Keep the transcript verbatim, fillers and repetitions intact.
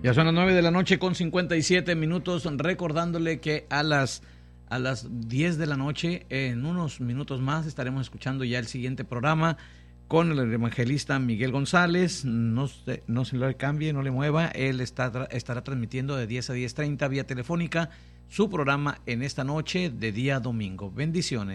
Ya son las nueve de la noche con cincuenta y siete minutos, recordándole que a las, a las diez de la noche, en unos minutos más, estaremos escuchando ya el siguiente programa con el evangelista Miguel González. No se, no se lo cambie, no le mueva. Él está, estará transmitiendo de diez a diez treinta vía telefónica su programa en esta noche de día domingo. Bendiciones.